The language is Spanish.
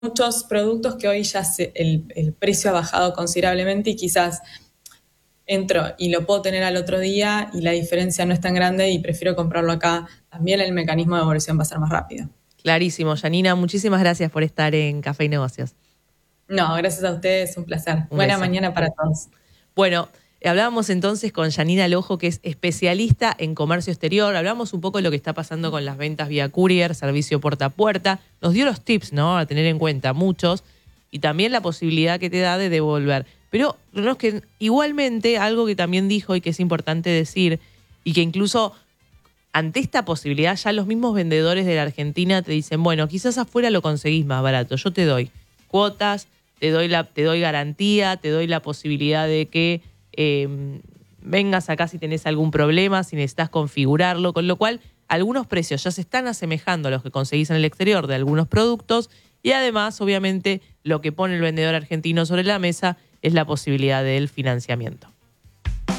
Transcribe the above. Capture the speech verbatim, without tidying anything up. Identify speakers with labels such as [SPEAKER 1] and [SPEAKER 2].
[SPEAKER 1] muchos productos que hoy ya se, el, el precio ha bajado considerablemente y quizás entro y lo puedo tener al otro día y la diferencia no es tan grande y prefiero comprarlo acá. También el mecanismo de devolución va a ser más rápido.
[SPEAKER 2] Clarísimo, Janina, muchísimas gracias por estar en Café y Negocios.
[SPEAKER 1] No, gracias a ustedes, un placer.
[SPEAKER 2] Un
[SPEAKER 1] Buena
[SPEAKER 2] beso.
[SPEAKER 1] mañana para todos.
[SPEAKER 2] Bueno, hablábamos entonces con Janina Lojo, que es especialista en comercio exterior. Hablamos un poco de lo que está pasando con las ventas vía courier, servicio puerta a puerta. Nos dio los tips, ¿no? A tener en cuenta muchos. Y también la posibilidad que te da de devolver. Pero no, es que igualmente algo que también dijo y que es importante decir, y que incluso ante esta posibilidad ya los mismos vendedores de la Argentina te dicen, bueno, quizás afuera lo conseguís más barato, yo te doy cuotas, te doy, la, te doy garantía, te doy la posibilidad de que eh, vengas acá si tenés algún problema, si necesitas configurarlo, con lo cual algunos precios ya se están asemejando a los que conseguís en el exterior de algunos productos y además, obviamente, lo que pone el vendedor argentino sobre la mesa es la posibilidad del financiamiento.